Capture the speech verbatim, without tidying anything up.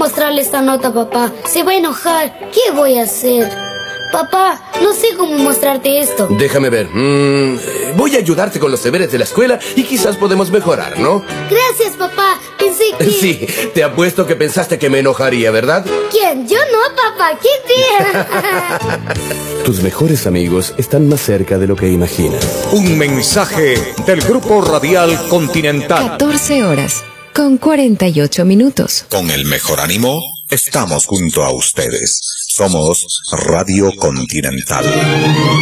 mostrarle esta nota, papá. Se va a enojar. ¿Qué voy a hacer? Papá, no sé cómo mostrarte esto. Déjame ver. Mm, voy a ayudarte con los deberes de la escuela y quizás podemos mejorar, ¿no? Gracias, papá. Pensé que... Sí, te apuesto que pensaste que me enojaría, ¿verdad? ¿Quién? Yo no, papá. ¿Quién? Tus mejores amigos están más cerca de lo que imaginas. Un mensaje del Grupo Radial Continental. catorce horas con cuarenta y ocho minutos. Con el mejor ánimo, estamos junto a ustedes. Somos Radio Continental.